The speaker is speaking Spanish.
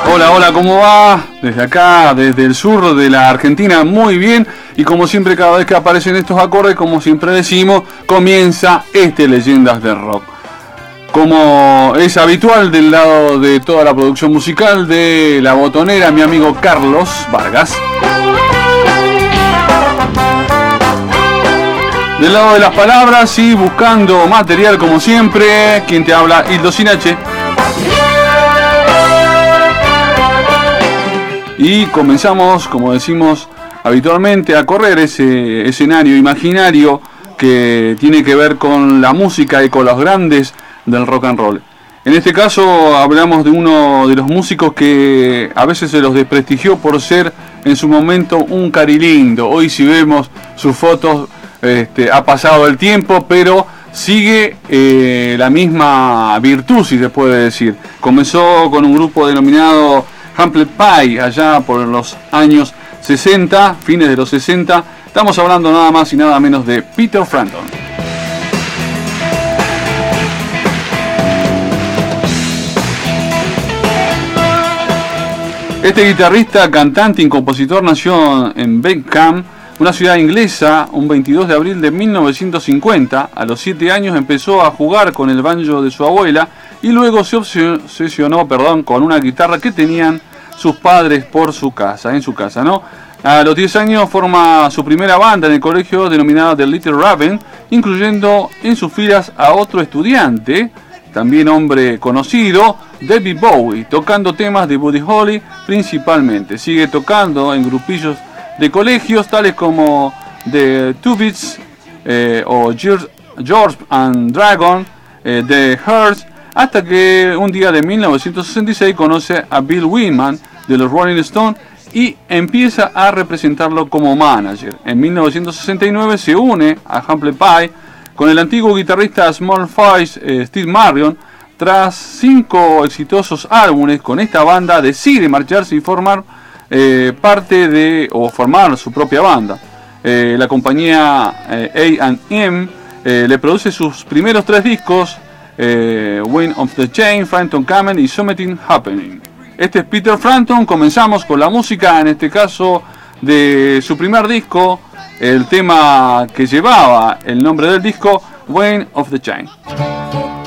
Hola, hola, ¿cómo va? Desde acá, desde el sur de la Argentina, muy bien. Y como siempre, cada vez que aparecen estos acordes, como siempre decimos, comienza Leyendas del Rock. Como es habitual del lado de toda la producción musical de La Botonera, mi amigo Carlos Vargas. Del lado de las palabras y buscando material como siempre, quien te habla, Hildo Sinache. Y comenzamos, como decimos habitualmente, a correr ese escenario imaginario que tiene que ver con la música y con los grandes del rock and roll. En este caso hablamos de uno de los músicos que a veces se los desprestigió por ser en su momento un carilindo. Hoy si vemos sus fotos, ha pasado el tiempo, pero sigue la misma virtud, si se puede decir. Comenzó con un grupo denominado Humble Pie, allá por los años 60, fines de los 60. Estamos hablando nada más y nada menos de Peter Frampton. Este guitarrista, cantante y compositor nació en Beckham, una ciudad inglesa, un 22 de abril de 1950. A los 7 años empezó a jugar con el banjo de su abuela y luego se obsesionó con una guitarra que tenían sus padres en su casa, ¿no? A los 10 años forma su primera banda en el colegio denominada The Little Raven, incluyendo en sus filas a otro estudiante, también hombre conocido, David Bowie, tocando temas de Buddy Holly principalmente. Sigue tocando en grupillos de colegios tales como The Two Beats o George and Dragon, The Hearts, hasta que un día de 1966 conoce a Bill Wyman de los Rolling Stones y empieza a representarlo como manager. En 1969 se une a Humble Pie con el antiguo guitarrista Small Faces, Steve Marion. Tras 5 exitosos álbumes con esta banda, decide marcharse y formar formar su propia banda. La compañía A&M le produce sus primeros 3 discos, Wind of the Chain, Frampton Camel y Something Happening. Este es Peter Frampton. Comenzamos con la música, en este caso de su primer disco, el tema que llevaba el nombre del disco, Wind of the Chain.